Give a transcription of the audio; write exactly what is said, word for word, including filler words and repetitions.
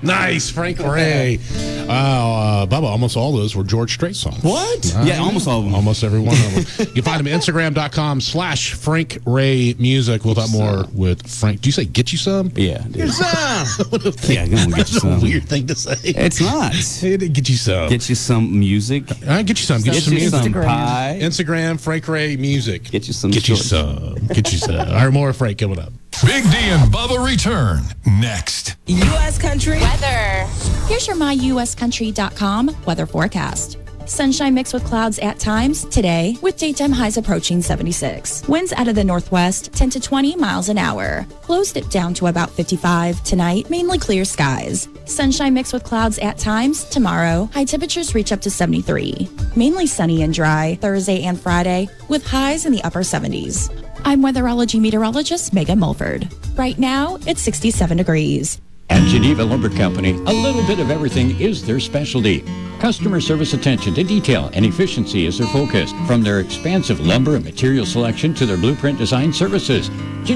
Nice, Frank Ray. Uh, uh, Bubba, almost all those were George Strait songs. What? Uh, yeah, almost all of them. Almost every one of them. You can find them at Instagram.com slash Frank Ray Music. We'll talk more with Frank. Do you say get you some? Yeah. Dude. Get some. Yeah, go and get you That's some. a weird thing to say. It's not. Hey, get you some. Get you some music. All right, get you some. Get, Get you some you music. some pie. Instagram, Frank Ray Music. Get you some. Get you George. some. Get you some. All right, more Frank coming up. Big D and Bubba return next. U S Country Weather. Here's your my U S country dot com weather forecast. Sunshine mixed with clouds at times today, with daytime highs approaching seventy-six. Winds out of the northwest, ten to twenty miles an hour. Lows dip down to about fifty-five. Tonight, mainly clear skies. Sunshine mixed with clouds at times tomorrow. High temperatures reach up to seventy-three. Mainly sunny and dry Thursday and Friday, with highs in the upper seventies. I'm weatherology meteorologist Megan Mulford. Right now, it's sixty-seven degrees. At Geneva Lumber Company, a little bit of everything is their specialty. Customer service attention to detail and efficiency is their focus. From their expansive lumber and material selection to their blueprint design services,